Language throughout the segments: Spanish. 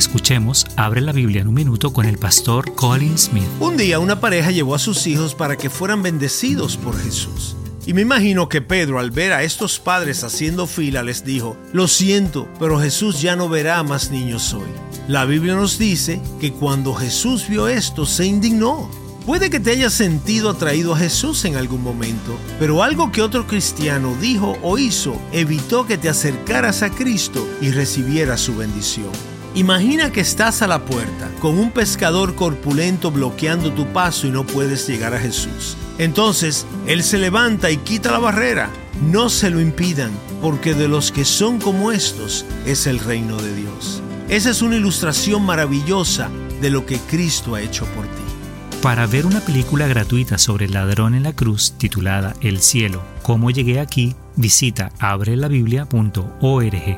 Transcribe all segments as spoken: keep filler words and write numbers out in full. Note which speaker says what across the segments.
Speaker 1: Escuchemos Abre la Biblia en un minuto con el pastor Colin Smith.
Speaker 2: Un día una pareja llevó a sus hijos para que fueran bendecidos por Jesús. Y me imagino que Pedro, al ver a estos padres haciendo fila, les dijo: lo siento, pero Jesús ya no verá a más niños hoy. La Biblia nos dice que cuando Jesús vio esto, se indignó. Puede que te hayas sentido atraído a Jesús en algún momento, pero algo que otro cristiano dijo o hizo evitó que te acercaras a Cristo y recibieras su bendición. Imagina que estás a la puerta, con un pescador corpulento bloqueando tu paso y no puedes llegar a Jesús. Entonces, Él se levanta y quita la barrera. No se lo impidan, porque de los que son como estos es el reino de Dios. Esa es una ilustración maravillosa de lo que Cristo ha hecho por ti.
Speaker 1: Para ver una película gratuita sobre el ladrón en la cruz titulada El cielo, ¿cómo llegué aquí?, visita abre la biblia punto org.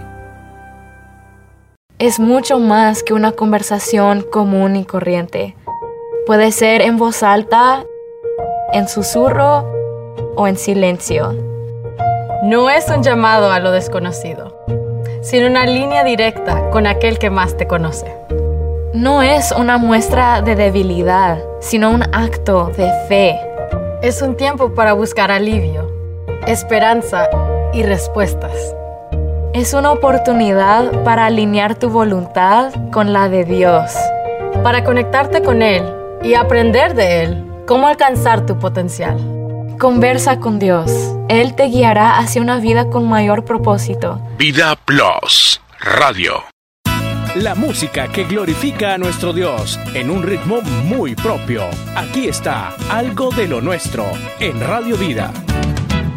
Speaker 3: Es mucho más que una conversación común y corriente. Puede ser en voz alta, en susurro o en silencio.
Speaker 4: No es un llamado a lo desconocido, sino una línea directa con aquel que más te conoce.
Speaker 3: No es una muestra de debilidad, sino un acto de fe.
Speaker 4: Es un tiempo para buscar alivio, esperanza y respuestas.
Speaker 3: Es una oportunidad para alinear tu voluntad con la de Dios.
Speaker 4: Para conectarte con Él y aprender de Él cómo alcanzar tu potencial.
Speaker 3: Conversa con Dios. Él te guiará hacia una vida con mayor propósito.
Speaker 5: Vida Plus Radio.
Speaker 6: La música que glorifica a nuestro Dios en un ritmo muy propio. Aquí está Algo de lo Nuestro en Radio Vida.